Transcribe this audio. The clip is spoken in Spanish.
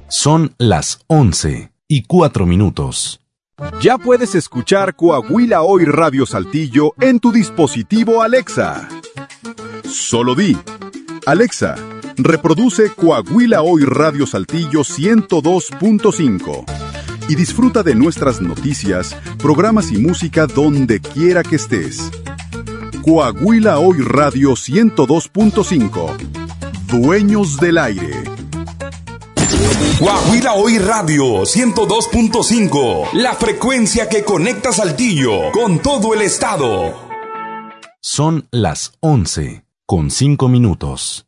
Son las 11:04. Ya puedes escuchar Coahuila Hoy Radio Saltillo en tu dispositivo Alexa. Solo di: Alexa, reproduce Coahuila Hoy Radio Saltillo 102.5 y disfruta de nuestras noticias, programas y música donde quiera que estés. Coahuila Hoy Radio 102.5. Dueños del aire. Coahuila Hoy Radio 102.5, la frecuencia que conecta Saltillo con todo el estado. Son las 11:05.